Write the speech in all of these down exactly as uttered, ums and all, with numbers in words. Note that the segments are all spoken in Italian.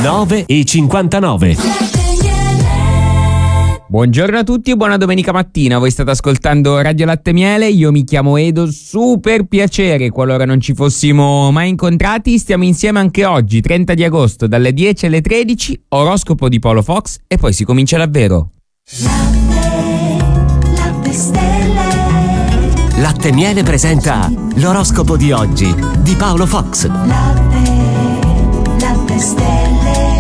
nove e cinquantanove. Buongiorno a tutti e buona domenica mattina. Voi state ascoltando Radio Latte Miele. Io mi chiamo Edo, super piacere. Qualora non ci fossimo mai incontrati, stiamo insieme anche oggi, trenta di agosto, dalle dieci alle tredici, oroscopo di Paolo Fox e poi si comincia davvero. Latte, latte stelle. Latte Miele presenta l'oroscopo di oggi di Paolo Fox. Latte, latte stelle.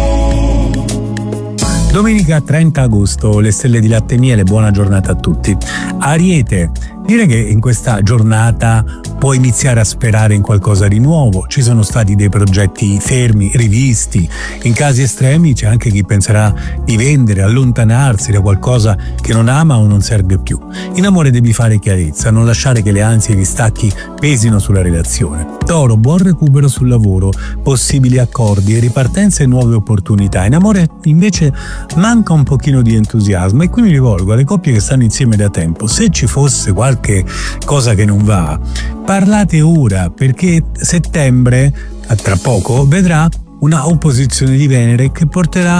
Domenica trenta agosto, le stelle di Latte Miele, buona giornata a tutti. Ariete, dire che in questa giornata puoi iniziare a sperare in qualcosa di nuovo. Ci sono stati dei progetti fermi, rivisti. In casi estremi c'è anche chi penserà di vendere, allontanarsi da qualcosa che non ama o non serve più. In amore devi fare chiarezza, non lasciare che le ansie e gli stacchi pesino sulla relazione. Toro, buon recupero sul lavoro, possibili accordi, ripartenze e nuove opportunità. In amore invece manca un pochino di entusiasmo e qui mi rivolgo alle coppie che stanno insieme da tempo. Se ci fosse qualche cosa che non va, parlate ora, perché settembre, tra poco, vedrà una opposizione di Venere che porterà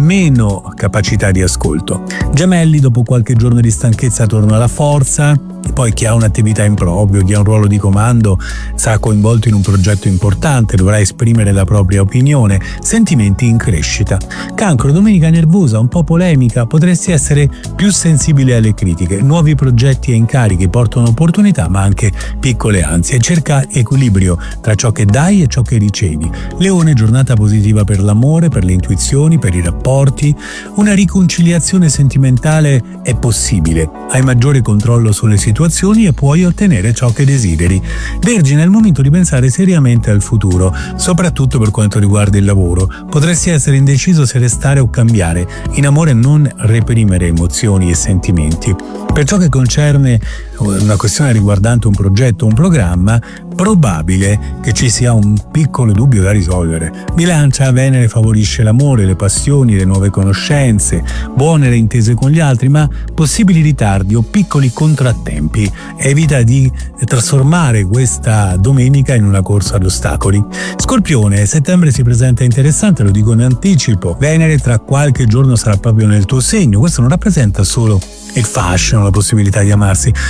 meno capacità di ascolto. Gemelli, dopo qualche giorno di stanchezza torna la forza. Poi chi ha un'attività in proprio, chi ha un ruolo di comando, sarà coinvolto in un progetto importante, dovrà esprimere la propria opinione. Sentimenti in crescita. Cancro, domenica nervosa, un po' polemica, potresti essere più sensibile alle critiche. Nuovi progetti e incarichi portano opportunità ma anche piccole ansie. Cerca equilibrio tra ciò che dai e ciò che ricevi. Leone, giornata positiva per l'amore, per le intuizioni, per i rapporti. Una riconciliazione sentimentale è possibile. Hai maggiore controllo sulle situazioni e puoi ottenere ciò che desideri. Vergine, è il momento di pensare seriamente al futuro, soprattutto per quanto riguarda il lavoro. Potresti essere indeciso se restare o cambiare. In amore non reprimere emozioni e sentimenti. Per ciò che concerne una questione riguardante un progetto o un programma, probabile che ci sia un piccolo dubbio da risolvere. Bilancia, Venere favorisce l'amore, le passioni, le nuove conoscenze, buone le intese con gli altri, ma possibili ritardi o piccoli contrattempi. Evita di trasformare questa domenica in una corsa ad ostacoli. Scorpione, settembre si presenta interessante, lo dico in anticipo. Venere tra qualche giorno sarà proprio nel tuo segno. Questo non rappresenta solo il fashion, la possibilità di amarsi,